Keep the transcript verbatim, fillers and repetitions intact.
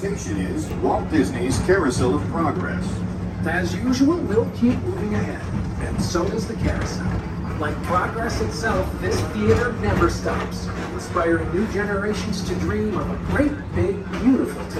destination is Walt Disney's Carousel of Progress. As usual, we'll keep moving ahead, and so does the carousel. Like progress itself, this theater never stops, inspiring new generations to dream of a great, big, beautiful